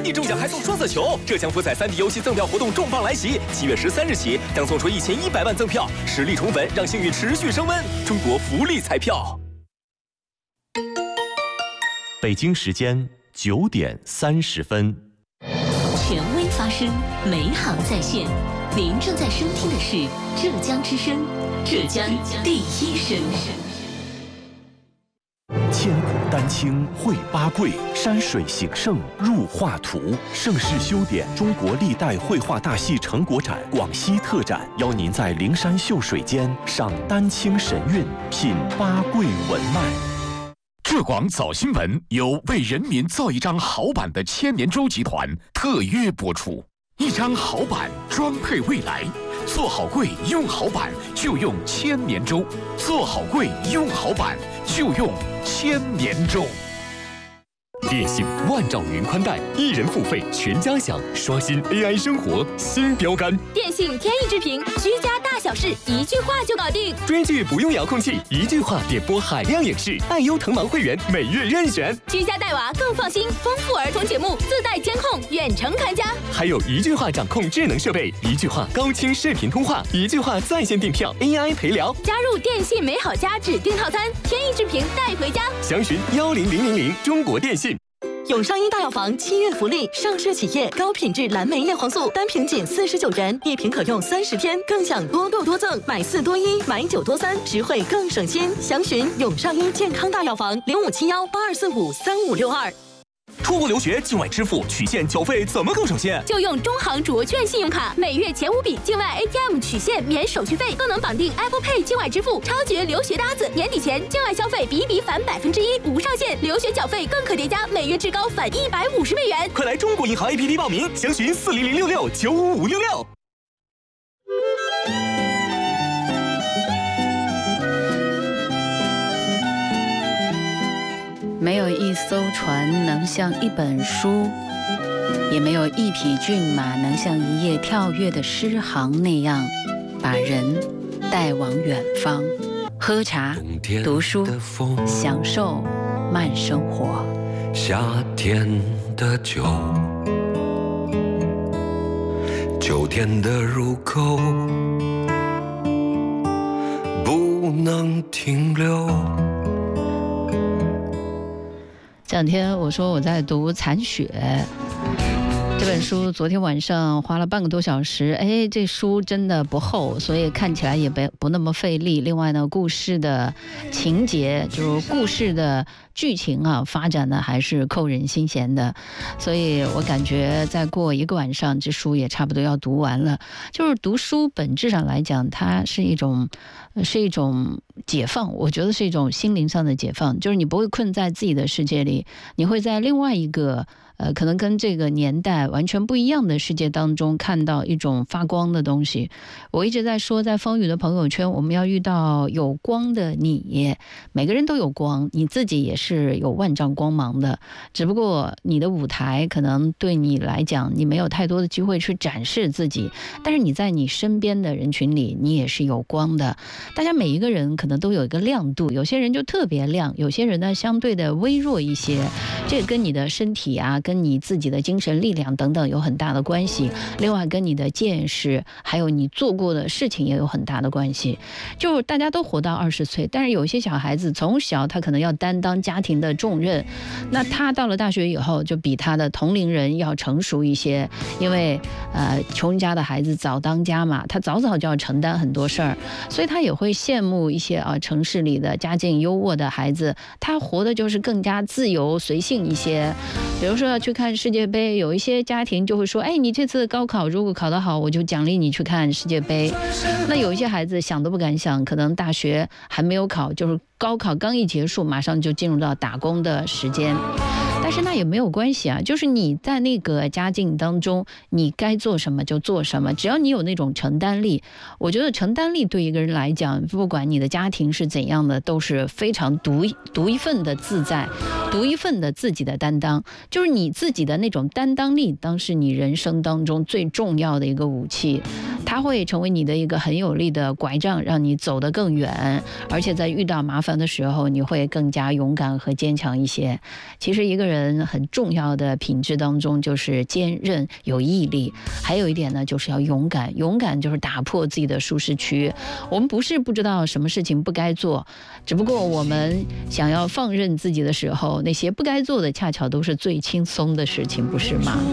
，3D 中奖还送双色球。浙江福彩3D 游戏赠票活动重磅来袭，7月13日起将送出1100万赠票，实力宠粉，让幸运持续升温。中国福利彩票。 北京时间9点30分。 权威发声，美好在线。您正在收听的是浙江之声，浙江第一声。 千古丹青绘八桂，山水形胜入画图。盛世修典中国历代绘画大戏成果展广西特展，邀您在灵山秀水间赏丹青神韵，品八桂文脉。 浙广早新闻由为人民造一张好版的千年舟集团特约播出。一张好版装配未来，做好柜用好版就用千年舟，做好柜用好版就用千年舟。电信万兆云宽带，1人付费全家享，刷新 AI 生活新标杆。 电信天翼之屏，居家大小事一句话就搞定。 追剧不用遥控器，一句话点播海量影视。爱优腾芒会员每月任选。 居家带娃更放心，丰富儿童节目自带监控，远程看家。 还有一句话掌控智能设备，一句话高清视频通话，一句话在线订票 AI 陪聊。 加入电信美好家指定套餐，天翼之屏带回家。 详询10000中国电信。 永上一大药房7月福利，上市企业高品质蓝莓叶黄素单瓶仅49元，1瓶可用30天，更享多购多赠，买4多1，买9多3，实惠更省心。详询永上一健康大药房057182453562。 出国留学境外支付取现缴费怎么更省心？ 就用中行卓券信用卡，每月前5笔境外 ATM 取现免手续费，更能绑定 Apple Pay 境外支付，超绝留学搭子。年底前境外消费比一比返1%，无上限，留学缴费更可叠加，每月至高返150美元。 快来中国银行 APP 报名，详询40066955566。 没有一艘船能像一本书，也没有一匹骏马能像一页跳跃的诗行那样，把人带往远方。喝茶、读书，享受慢生活。 夏天的酒，秋天的入口，不能停留。 这两天我说我在读《残雪》这本书，昨天晚上花了半个多小时。这书真的不厚，所以看起来也不那么费力。另外呢，故事的情节，就是故事的剧情啊，发展的还是扣人心弦的。所以我感觉再过1个晚上，这书也差不多要读完了。就是读书本质上来讲，它是一种解放，我觉得是一种心灵上的解放，就是你不会困在自己的世界里，你会在另外一个可能跟这个年代完全不一样的世界当中看到一种发光的东西。我一直在说，在风雨的朋友圈，我们要遇到有光的你。每个人都有光，你自己也是有万丈光芒的，只不过你的舞台可能对你来讲，你没有太多的机会去展示自己，但是你在你身边的人群里，你也是有光的。大家每一个人可能都有一个亮度，有些人就特别亮，有些人呢相对的微弱一些，这跟你的身体啊，跟你自己的精神力量等等有很大的关系。另外跟你的见识还有你做过的事情也有很大的关系。就大家都活到20岁，但是有一些小孩子从小他可能要担当家庭的重任，那他到了大学以后就比他的同龄人要成熟一些，因为穷家的孩子早当家嘛，他早早就要承担很多事儿，所以他也会羡慕一些城市里的家境优渥的孩子，他活的就是更加自由随性一些。比如说要去看世界杯，有一些家庭就会说，你这次高考如果考得好，我就奖励你去看世界杯。那有一些孩子想都不敢想，可能大学还没有考，就是高考刚一结束，马上就进入到打工的时间。但是那也没有关系啊，就是你在那个家境当中，你该做什么就做什么，只要你有那种承担力。我觉得承担力对一个人来讲，不管你的家庭是怎样的，都是非常独一份的自在，独一份的自己的担当，就是你自己的那种担当力，当是你人生当中最重要的一个武器。 它会成为你的一个很有力的拐杖，让你走得更远，而且在遇到麻烦的时候，你会更加勇敢和坚强一些。其实一个人很重要的品质当中就是坚韧有毅力，还有一点呢就是要勇敢。勇敢就是打破自己的舒适区。我们不是不知道什么事情不该做，只不过我们想要放任自己的时候，那些不该做的恰巧都是最轻松的事情，不是吗？